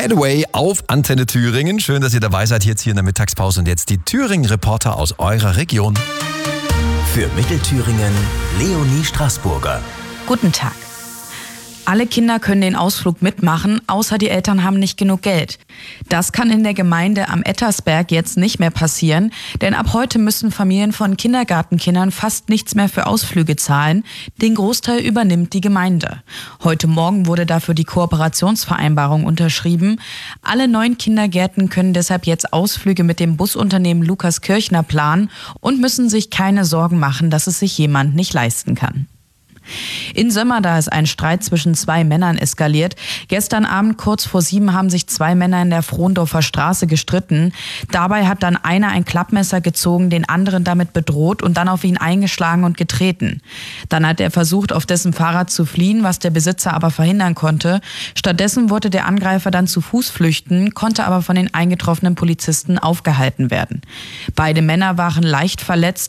Getaway auf Antenne Thüringen. Schön, dass ihr dabei seid jetzt hier in der Mittagspause. Und jetzt die Thüringen-Reporter aus eurer Region. Für Mittelthüringen Leonie Straßburger. Guten Tag. Alle Kinder können den Ausflug mitmachen, außer die Eltern haben nicht genug Geld. Das kann in der Gemeinde am Ettersberg jetzt nicht mehr passieren, denn ab heute müssen Familien von Kindergartenkindern fast nichts mehr für Ausflüge zahlen. Den Großteil übernimmt die Gemeinde. Heute Morgen wurde dafür die Kooperationsvereinbarung unterschrieben. Alle 9 Kindergärten können deshalb jetzt Ausflüge mit dem Busunternehmen Lukas Kirchner planen und müssen sich keine Sorgen machen, dass es sich jemand nicht leisten kann. In Sömmerda ist ein Streit zwischen 2 Männern eskaliert. Gestern Abend kurz vor 7 haben sich 2 Männer in der Frohndorfer Straße gestritten. Dabei hat dann einer ein Klappmesser gezogen, den anderen damit bedroht und dann auf ihn eingeschlagen und getreten. Dann hat er versucht, auf dessen Fahrrad zu fliehen, was der Besitzer aber verhindern konnte. Stattdessen wollte der Angreifer dann zu Fuß flüchten, konnte aber von den eingetroffenen Polizisten aufgehalten werden. Beide Männer waren leicht verletzt.